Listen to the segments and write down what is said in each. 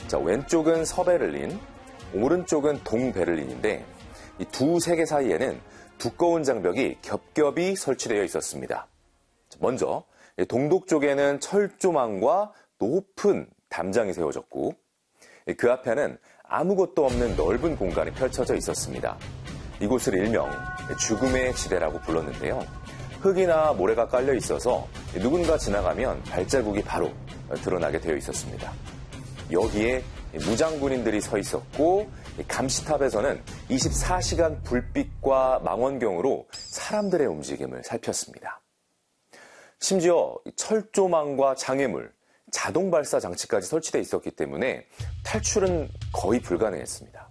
자, 왼쪽은 서베를린, 오른쪽은 동베를린인데 이 두 세계 사이에는 두꺼운 장벽이 겹겹이 설치되어 있었습니다. 먼저 동독 쪽에는 철조망과 높은 담장이 세워졌고 그 앞에는 아무것도 없는 넓은 공간이 펼쳐져 있었습니다. 이곳을 일명 죽음의 지대라고 불렀는데요. 흙이나 모래가 깔려 있어서 누군가 지나가면 발자국이 바로 드러나게 되어 있었습니다. 여기에 무장군인들이 서 있었고 감시탑에서는 24시간 불빛과 망원경으로 사람들의 움직임을 살폈습니다. 심지어 철조망과 장애물, 자동 발사 장치까지 설치되어 있었기 때문에 탈출은 거의 불가능했습니다.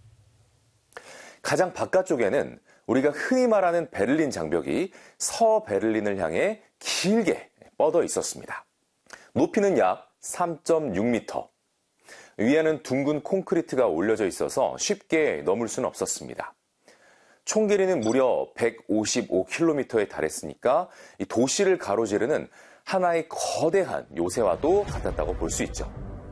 가장 바깥쪽에는 우리가 흔히 말하는 베를린 장벽이 서베를린을 향해 길게 뻗어 있었습니다. 높이는 약 3.6m. 위에는 둥근 콘크리트가 올려져 있어서 쉽게 넘을 수는 없었습니다. 총 길이는 무려 155km에 달했으니까 이 도시를 가로지르는 하나의 거대한 요새와도 같았다고 볼 수 있죠.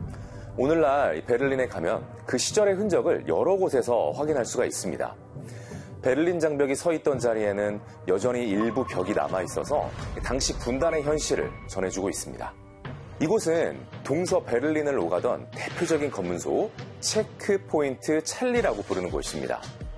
오늘날 베를린에 가면 그 시절의 흔적을 여러 곳에서 확인할 수가 있습니다. 베를린 장벽이 서 있던 자리에는 여전히 일부 벽이 남아있어서 당시 분단의 현실을 전해주고 있습니다. 이곳은 동서 베를린을 오가던 대표적인 검문소 체크포인트 찰리라고 부르는 곳입니다.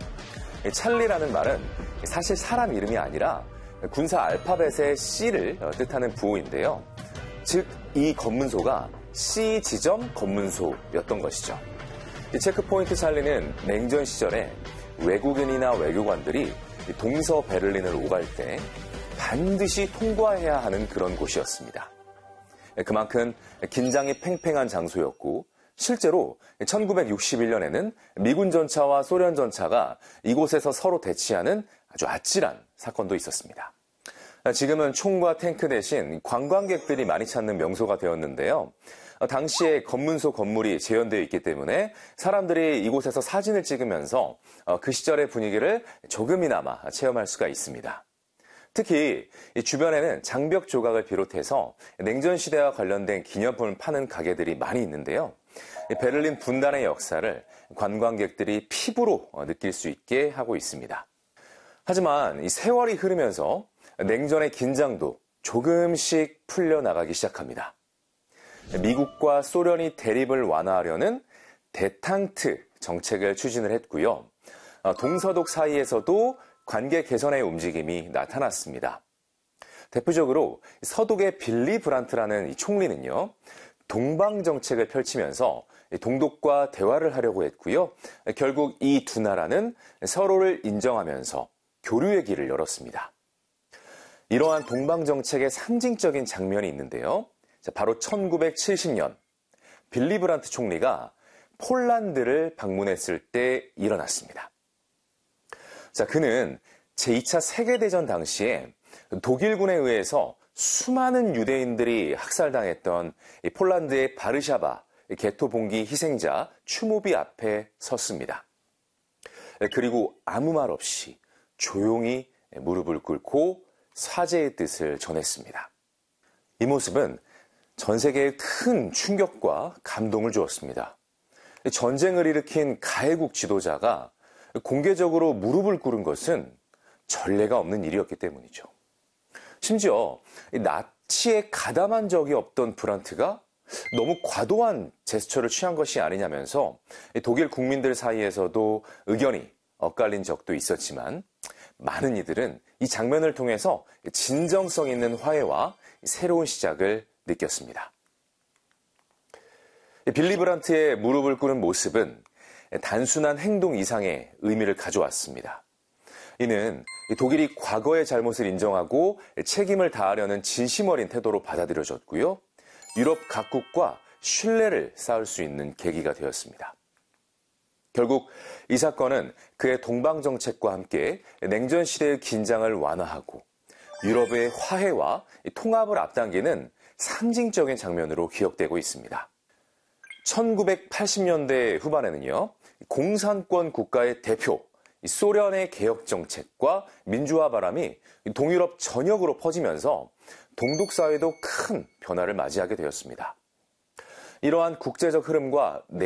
찰리라는 말은 사실 사람 이름이 아니라 군사 알파벳의 C를 뜻하는 부호인데요. 즉, 이 검문소가 C 지점 검문소였던 것이죠. 이 체크포인트 찰리는 냉전 시절에 외국인이나 외교관들이 동서 베를린을 오갈 때 반드시 통과해야 하는 그런 곳이었습니다. 그만큼 긴장이 팽팽한 장소였고 실제로 1961년에는 미군 전차와 소련 전차가 이곳에서 서로 대치하는 아주 아찔한 사건도 있었습니다. 지금은 총과 탱크 대신 관광객들이 많이 찾는 명소가 되었는데요. 당시에 검문소 건물이 재현되어 있기 때문에 사람들이 이곳에서 사진을 찍으면서 그 시절의 분위기를 조금이나마 체험할 수가 있습니다. 특히 이 주변에는 장벽 조각을 비롯해서 냉전 시대와 관련된 기념품을 파는 가게들이 많이 있는데요. 베를린 분단의 역사를 관광객들이 피부로 느낄 수 있게 하고 있습니다. 하지만 이 세월이 흐르면서 냉전의 긴장도 조금씩 풀려나가기 시작합니다. 미국과 소련이 대립을 완화하려는 데탕트 정책을 추진을 했고요. 동서독 사이에서도 관계 개선의 움직임이 나타났습니다. 대표적으로 서독의 빌리 브란트라는 이 총리는요, 동방 정책을 펼치면서 동독과 대화를 하려고 했고요. 결국 이 두 나라는 서로를 인정하면서 교류의 길을 열었습니다. 이러한 동방 정책의 상징적인 장면이 있는데요. 바로 1970년 빌리 브란트 총리가 폴란드를 방문했을 때 일어났습니다. 그는 제2차 세계대전 당시에 독일군에 의해서 수많은 유대인들이 학살당했던 폴란드의 바르샤바 게토 봉기 희생자 추모비 앞에 섰습니다. 그리고 아무 말 없이 조용히 무릎을 꿇고 사죄의 뜻을 전했습니다. 이 모습은 전 세계에 큰 충격과 감동을 주었습니다. 전쟁을 일으킨 가해국 지도자가 공개적으로 무릎을 꿇은 것은 전례가 없는 일이었기 때문이죠. 심지어 나치에 가담한 적이 없던 브란트가 너무 과도한 제스처를 취한 것이 아니냐면서 독일 국민들 사이에서도 의견이 엇갈린 적도 있었지만 많은 이들은 이 장면을 통해서 진정성 있는 화해와 새로운 시작을 느꼈습니다. 빌리 브란트의 무릎을 꿇은 모습은 단순한 행동 이상의 의미를 가져왔습니다. 이는 독일이 과거의 잘못을 인정하고 책임을 다하려는 진심 어린 태도로 받아들여졌고요. 유럽 각국과 신뢰를 쌓을 수 있는 계기가 되었습니다. 결국 이 사건은 그의 동방 정책과 함께 냉전 시대의 긴장을 완화하고 유럽의 화해와 통합을 앞당기는 상징적인 장면으로 기억되고 있습니다. 1980년대 후반에는요, 공산권 국가의 대표 소련의 개혁 정책과 민주화 바람이 동유럽 전역으로 퍼지면서 동독 사회도 큰 변화를 맞이하게 되었습니다. 이러한 국제적 흐름과